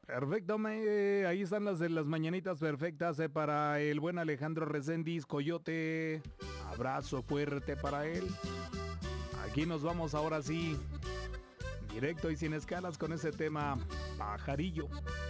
Perfecto, ahí están las de las mañanitas perfectas para el buen Alejandro Reséndiz Coyote. Abrazo fuerte para él. Aquí nos vamos ahora sí, directo y sin escalas con ese tema, Pajarillo.